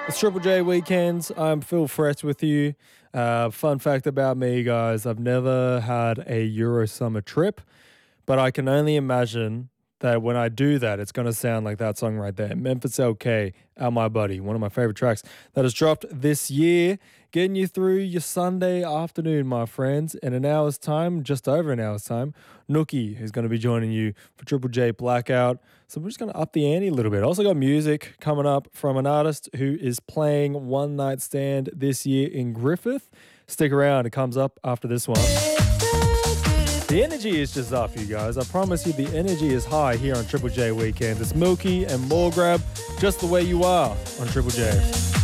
It's Triple J Weekends. I'm Phil Fresh with you. Fun fact about me, guys, I've never had a Euro summer trip, but I can only imagine that when I do that, it's going to sound like that song right there. Memphis LK, Out My Buddy, one of my favorite tracks that has dropped this year, getting you through your Sunday afternoon, my friends. In an hour's time, just over an hour's time, Nookie is going to be joining you for Triple J Blackout. So we're just going to up the ante a little bit. Also got music coming up from an artist who is playing One Night Stand this year in Griffith. Stick around. It comes up after this one. The energy is just up, you guys. I promise you the energy is high here on Triple J Weekends. It's Milky and More Grab, just the way you are on Triple J.